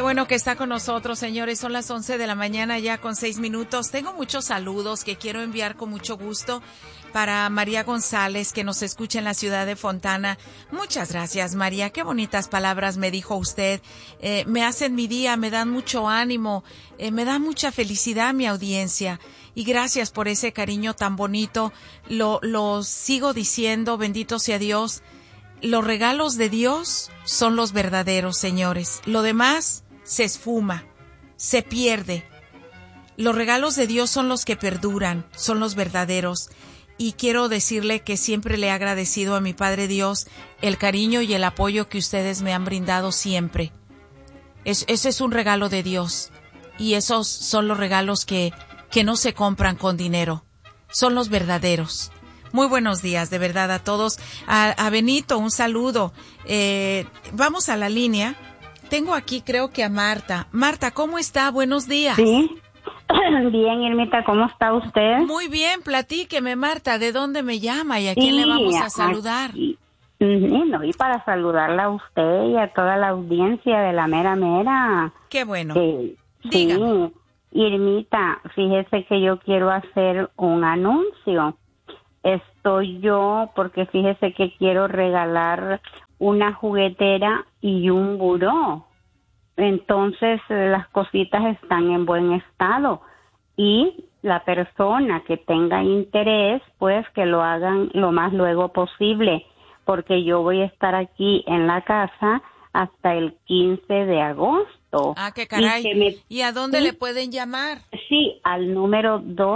Qué bueno que está con nosotros, señores. Son las 11 de la mañana ya con 6 minutos. Tengo muchos saludos que quiero enviar con mucho gusto para María González, que nos escucha en la ciudad de Fontana. Muchas gracias, María. Qué bonitas palabras me dijo usted. Me hacen mi día, me dan mucho ánimo, me da mucha felicidad mi audiencia. Y gracias por ese cariño tan bonito. Lo sigo diciendo, bendito sea Dios. Los regalos de Dios son los verdaderos, señores. Lo demás se esfuma, se pierde. Los regalos de Dios son los que perduran, son los verdaderos. Y quiero decirle que siempre le he agradecido a mi Padre Dios el cariño y el apoyo que ustedes me han brindado siempre. Ese es un regalo de Dios. Y esos son los regalos que no se compran con dinero. Son los verdaderos. Muy buenos días, de verdad, a todos. A Benito, un saludo. Vamos a la línea. Tengo aquí, creo que a Marta. Marta, ¿cómo está? Buenos días. Sí. Bien, Irmita, ¿cómo está usted? Muy bien, platíqueme, Marta, ¿de dónde me llama y a quién le vamos a saludar? No, y para saludarla a usted y a toda la audiencia de la mera mera. Qué bueno. Dígame. Sí, Irmita, fíjese que yo quiero hacer un anuncio. Estoy yo porque fíjese que quiero regalar una juguetera y un buró. Entonces las cositas están en buen estado y la persona que tenga interés, pues que lo hagan lo más luego posible, porque yo voy a estar aquí en la casa hasta el 15 de agosto. Ah, qué caray. ¿Y a dónde le pueden llamar? Sí, al número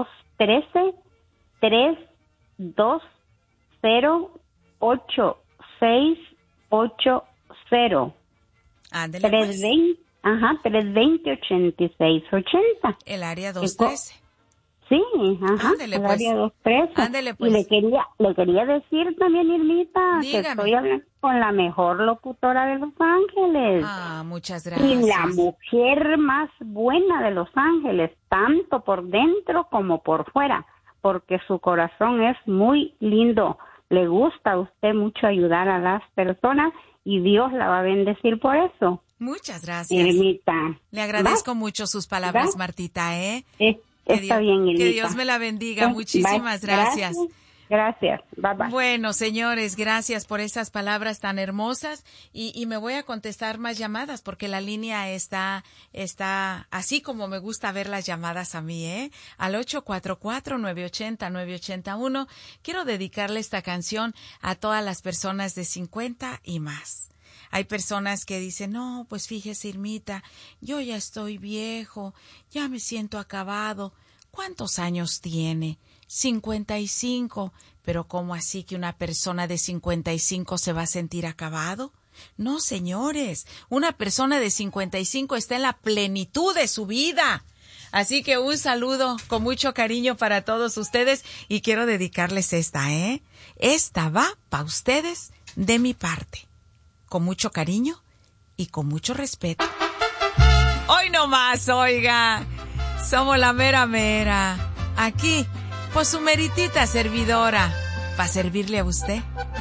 213-320-8680. Ándele, 320-8680. El área 213. Sí, Ándele, el área 213. Ándele, pues. Y le quería decir también, Irmita, que estoy hablando con la mejor locutora de Los Ángeles. Ah, muchas gracias. Y la mujer más buena de Los Ángeles, tanto por dentro como por fuera, porque su corazón es muy lindo. Le gusta a usted mucho ayudar a las personas y Dios la va a bendecir por eso. Muchas gracias. Irmita. Le agradezco mucho sus palabras, Martita, Está bien, Irmita. Que Dios me la bendiga. Muchísimas gracias. Gracias. Bye, bye. Bueno, señores, gracias por esas palabras tan hermosas y me voy a contestar más llamadas porque la línea está así como me gusta ver las llamadas a mí, al 844-980-981. Quiero dedicarle esta canción a todas las personas de 50 y más. Hay personas que dicen, no, pues fíjese, Irmita, yo ya estoy viejo, ya me siento acabado. ¿Cuántos años tiene? 55. ¿Pero cómo así que una persona de 55 se va a sentir acabado? No, señores, una persona de 55 está en la plenitud de su vida. Así que un saludo con mucho cariño para todos ustedes y quiero dedicarles esta, Esta va para ustedes de mi parte. Con mucho cariño y con mucho respeto. Hoy no más, oiga. Somos la mera mera. Aquí, pues su meritita servidora. Para servirle a usted.